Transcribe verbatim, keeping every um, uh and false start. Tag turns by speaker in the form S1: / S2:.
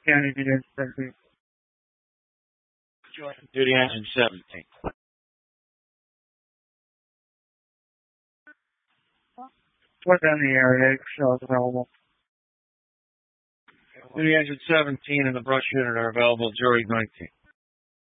S1: County Detective.
S2: Duty engine seventeen.
S1: What's on the area? Show is available.
S2: Duty engine seventeen and the brush unit are available. Jury nineteen.